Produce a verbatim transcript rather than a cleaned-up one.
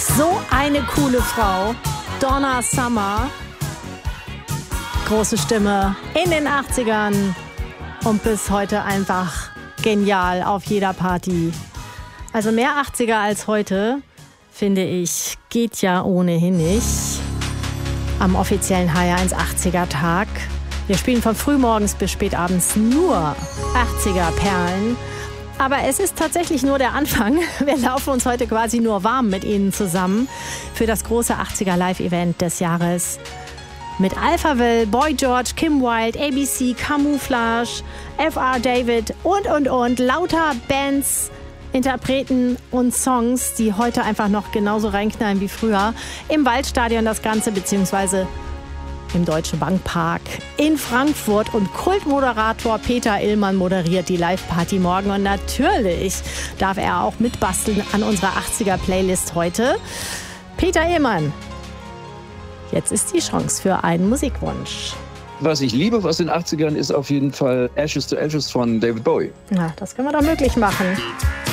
So eine coole Frau. Donna Summer. Große Stimme in den achtzigern und bis heute einfach genial auf jeder Party. Also mehr achtziger als heute, finde ich, geht ja ohnehin nicht. Am offiziellen H eins achtziger Tag. Wir spielen von frühmorgens bis spätabends nur achtziger Perlen. Aber es ist tatsächlich nur der Anfang. Wir laufen uns heute quasi nur warm mit Ihnen zusammen für das große achtziger Live-Event des Jahres. Mit Alphaville, Boy George, Kim Wilde, A B C, Camouflage, F R David und, und, und. Lauter Bands, Interpreten und Songs, die heute einfach noch genauso reinknallen wie früher. Im Waldstadion das Ganze, beziehungsweise im Deutsche Bank Park in Frankfurt. Und Kultmoderator Peter Illmann moderiert die Live-Party morgen. Und natürlich darf er auch mitbasteln an unserer achtziger-Playlist heute. Peter Illmann, jetzt ist die Chance für einen Musikwunsch. Was ich liebe aus den achtzigern ist auf jeden Fall Ashes to Ashes von David Bowie. Na, das können wir doch möglich machen.